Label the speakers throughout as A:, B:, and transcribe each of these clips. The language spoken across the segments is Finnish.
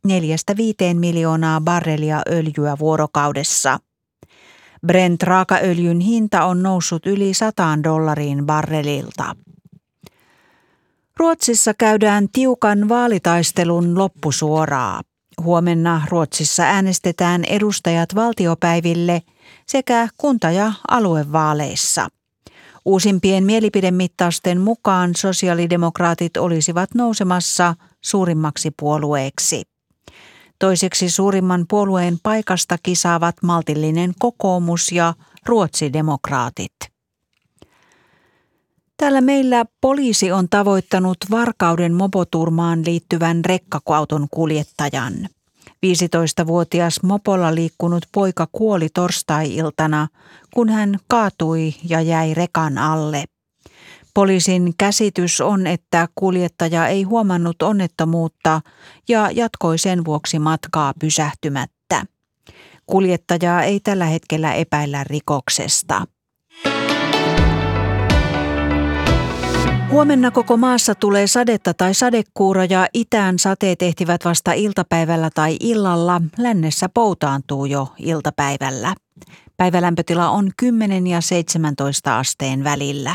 A: 4–5 miljoonaa barrelia öljyä vuorokaudessa. Brent-raakaöljyn hinta on noussut yli $100 barrelilta. Ruotsissa käydään tiukan vaalitaistelun loppusuoraa. Huomenna Ruotsissa äänestetään edustajat valtiopäiville sekä kunta- ja aluevaaleissa. Uusimpien mielipidemittausten mukaan sosiaalidemokraatit olisivat nousemassa suurimmaksi puolueeksi. Toiseksi suurimman puolueen paikasta kisaavat maltillinen kokoomus ja ruotsidemokraatit. Täällä meillä poliisi on tavoittanut Varkauden mopoturmaan liittyvän rekkaauton kuljettajan. 15-vuotias mopolla liikkunut poika kuoli torstai-iltana, kun hän kaatui ja jäi rekan alle. Poliisin käsitys on, että kuljettaja ei huomannut onnettomuutta ja jatkoi sen vuoksi matkaa pysähtymättä. Kuljettajaa ei tällä hetkellä epäillä rikoksesta. Huomenna koko maassa tulee sadetta tai sadekuuroja. Itään sateet ehtivät vasta iltapäivällä tai illalla. Lännessä poutaantuu jo iltapäivällä. Päivälämpötila on 10 ja 17 asteen välillä.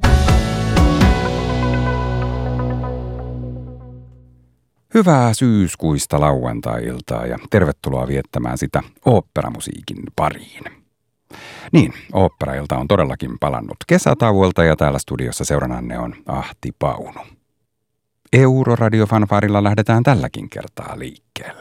B: Hyvää syyskuista lauantai-iltaa ja tervetuloa viettämään sitä oopperamusiikin pariin. Niin, oopperailta on todellakin palannut kesätauolta ja täällä studiossa seurananne on Ahti Pauno. Euroradiofanfaarilla lähdetään tälläkin kertaa liikkeelle.